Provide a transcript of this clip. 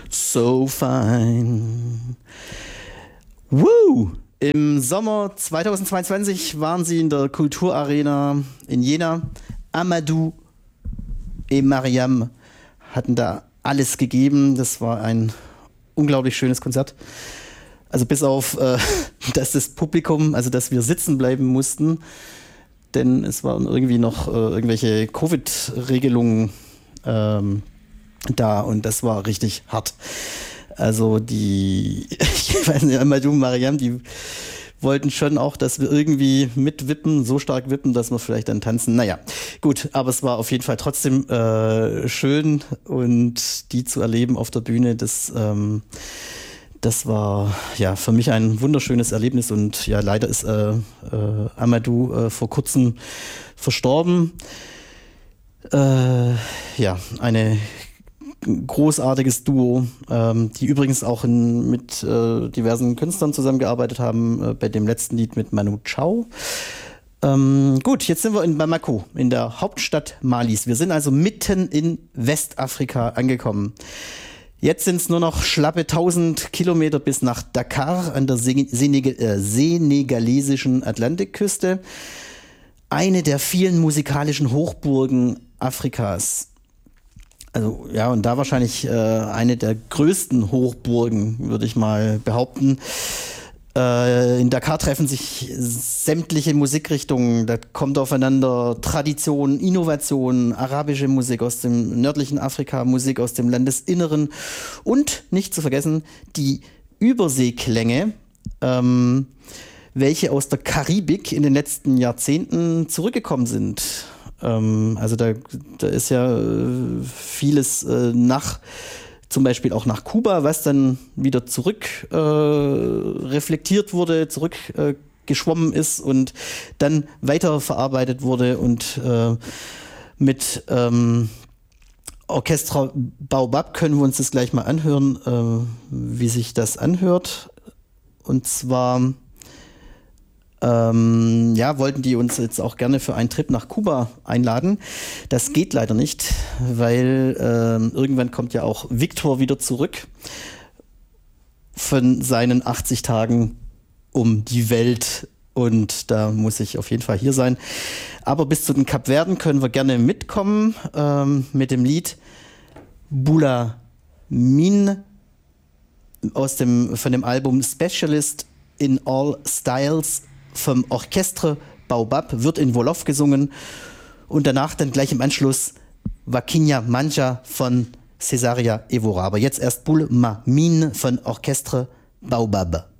So fine. Woo! Im Sommer 2022 waren sie in der Kulturarena in Jena. Amadou et Mariam hatten da alles gegeben. Das war ein unglaublich schönes Konzert. Also bis auf, dass das Publikum, also dass wir sitzen bleiben mussten, denn es waren irgendwie noch irgendwelche Covid-Regelungen da und das war richtig hart. Also ich weiß nicht, Amadou und Mariam, die wollten schon auch, dass wir irgendwie mitwippen, so stark wippen, dass wir vielleicht dann tanzen. Naja, gut, aber es war auf jeden Fall trotzdem schön und die zu erleben auf der Bühne, das war ja für mich ein wunderschönes Erlebnis und ja, leider ist Amadou vor kurzem verstorben. Ja, eine großartiges Duo, die übrigens auch mit diversen Künstlern zusammengearbeitet haben, bei dem letzten Lied mit Manu Chao. Gut, jetzt sind wir in Bamako, in der Hauptstadt Malis. Wir sind also mitten in Westafrika angekommen. Jetzt sind es nur noch schlappe 1000 Kilometer bis nach Dakar an der senegalesischen Atlantikküste. Eine der vielen musikalischen Hochburgen Afrikas. Also ja, und da wahrscheinlich eine der größten Hochburgen, würde ich mal behaupten. In Dakar treffen sich sämtliche Musikrichtungen, da kommt aufeinander Tradition, Innovation, arabische Musik aus dem nördlichen Afrika, Musik aus dem Landesinneren und nicht zu vergessen die Überseeklänge, welche aus der Karibik in den letzten Jahrzehnten zurückgekommen sind. Also da ist ja vieles zum Beispiel auch nach Kuba, was dann wieder zurück reflektiert wurde, zurückgeschwommen ist und dann weiterverarbeitet wurde und mit Orchestra Baobab können wir uns das gleich mal anhören, wie sich das anhört. Und zwar wollten die uns jetzt auch gerne für einen Trip nach Kuba einladen. Das geht leider nicht, weil irgendwann kommt ja auch Victor wieder zurück von seinen 80 Tagen um die Welt und da muss ich auf jeden Fall hier sein. Aber bis zu den Kapverden können wir gerne mitkommen mit dem Lied Bula Min von dem Album Specialist in All Styles vom Orchestre Baobab, wird in Wolof gesungen und danach dann gleich im Anschluss Wakinya Manja von Cesaria Evora. Aber jetzt erst Bul Ma Min von Orchestre Baobab.